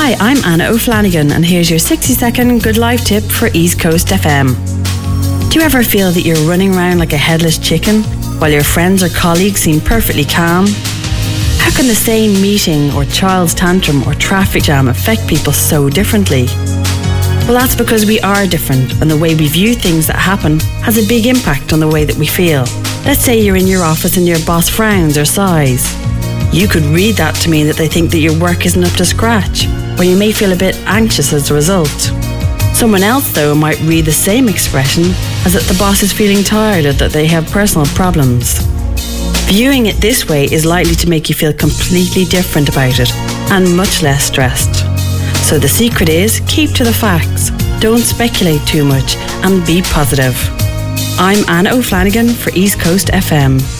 Hi, I'm Anna O'Flanagan, and here's your 60-second good life tip for East Coast FM. Do you ever feel that you're running around like a headless chicken while your friends or colleagues seem perfectly calm? How can the same meeting or child's tantrum or traffic jam affect people so differently? Well, that's because we are different, and the way we view things that happen has a big impact on the way that we feel. Let's say you're in your office and your boss frowns or sighs. You could read that to mean that they think that your work isn't up to scratch, or you may feel a bit anxious as a result. Someone else, though, might read the same expression as that the boss is feeling tired or that they have personal problems. Viewing it this way is likely to make you feel completely different about it and much less stressed. So the secret is keep to the facts, don't speculate too much, and be positive. I'm Anna O'Flanagan for East Coast FM.